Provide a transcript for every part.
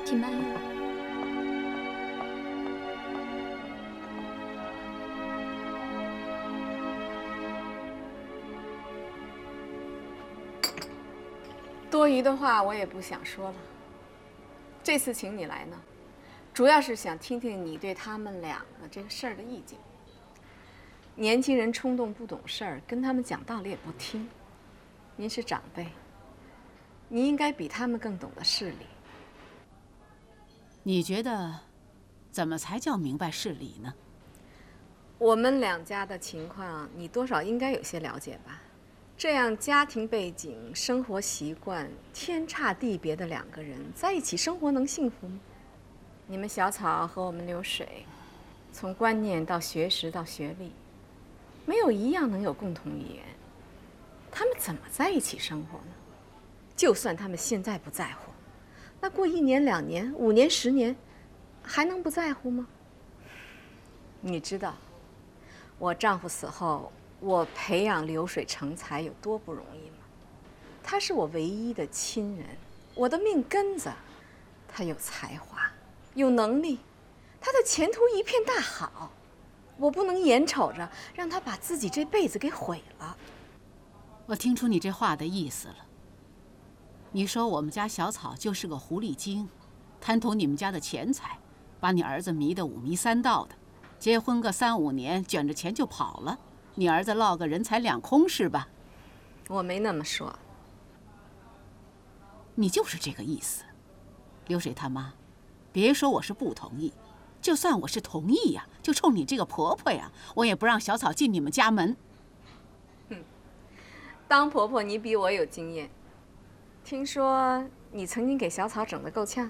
挺满意。 多余的话我也不想说了。这次请你来呢，主要是想听听你对他们两个这个事儿的意见。年轻人冲动不懂事儿，跟他们讲道理也不听。您是长辈，你应该比他们更懂得事理。 你觉得，怎么才叫明白事理呢？ 我们两家的情况，你多少应该有些了解吧？这样家庭背景、生活习惯天差地别的两个人在一起生活能幸福吗？你们小草和我们流水，从观念到学识到学历，没有一样能有共同语言。他们怎么在一起生活呢？就算他们现在不在乎，那过1年、2年、5年、10年，还能不在乎吗？你知道，我丈夫死后，我培养流水成才有多不容易吗？他是我唯一的亲人，我的命根子。他有才华，有能力，他的前途一片大好。我不能眼瞅着让他把自己这辈子给毁了。 我听出你这话的意思了。你说我们家小草就是个狐狸精，贪图你们家的钱财，把你儿子迷得5迷3道的，结婚个3、5年，卷着钱就跑了。你儿子落个人财两空是吧？ 我没那么说。 你就是这个意思。流水他妈，别说我是不同意，就算我是同意呀，就冲你这个婆婆呀，我也不让小草进你们家门。 当婆婆你比我有经验，听说你曾经给小草整得够呛。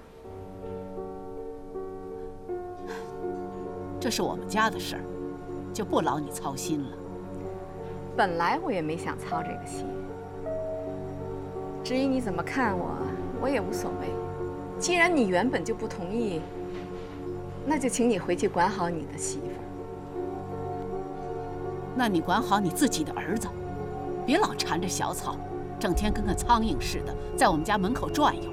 这是我们家的事儿，就不劳你操心了。 本来我也没想操这个心，至于你怎么看我，我也无所谓。既然你原本就不同意，那就请你回去管好你的媳妇儿。 那你管好你自己的儿子，别老缠着小草，整天跟个苍蝇似的在我们家门口转悠。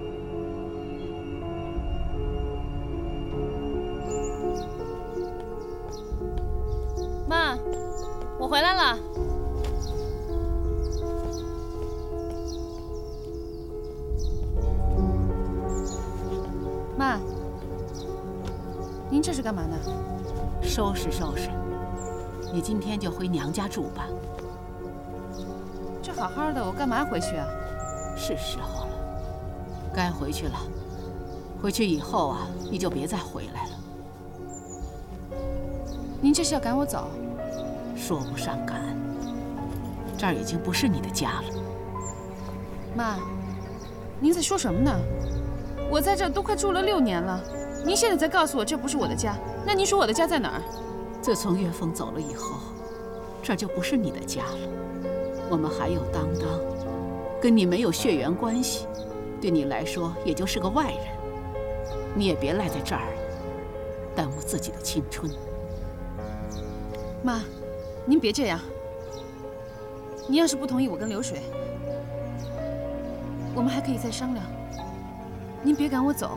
妈，我回来了。妈，您这是干嘛呢？ 收拾收拾，你今天就回娘家住吧。 这好好的，我干嘛回去啊？ 是时候了，该回去了。回去以后啊，你就别再回来了。 您这是要赶我走？ 说不上赶，这儿已经不是你的家了。 妈，您在说什么呢？我在这儿都快住了6年了，您现在才告诉我这不是我的家，那您说我的家在哪儿？ 自从岳峰走了以后，这儿就不是你的家了。我们还有当当，跟你没有血缘关系，对你来说也就是个外人。你也别赖在这儿了，耽误自己的青春。 妈，您别这样。您要是不同意我跟流水，我们还可以再商量。您别赶我走。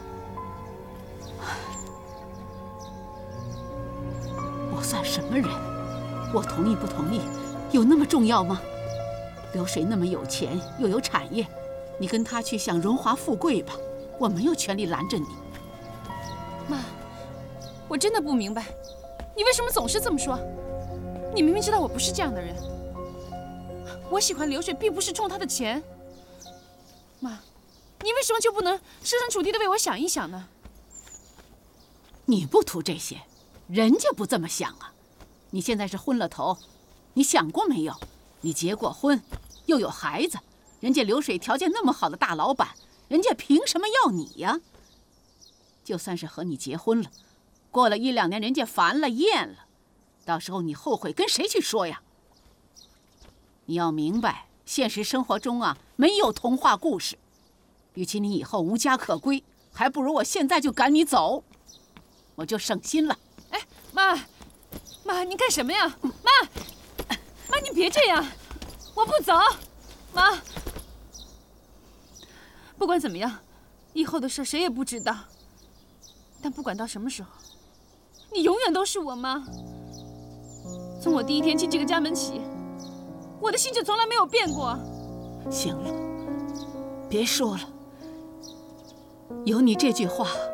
我算什么人？我同意不同意，有那么重要吗？流水那么有钱，又有产业，你跟他去享荣华富贵吧，我没有权利拦着你。 妈，我真的不明白，你为什么总是这么说？你明明知道我不是这样的人。我喜欢流水，并不是冲他的钱。妈，你为什么就不能设身处地的为我想一想呢？ 你不图这些，人家不这么想啊。你现在是昏了头，你想过没有？你结过婚，又有孩子，人家流水条件那么好的大老板，人家凭什么要你呀？就算是和你结婚了，过了1、2年，人家烦了厌了，到时候你后悔跟谁去说呀？你要明白，现实生活中啊，没有童话故事。与其你以后无家可归，还不如我现在就赶你走，我就省心了。 哎，妈，你干什么呀？妈，你别这样，我不走。妈，不管怎么样， 以后的事谁也不知道。但不管到什么时候，你永远都是我妈。从我第一天进这个家门起，我的心就从来没有变过。 行了，别说了。有你这句话，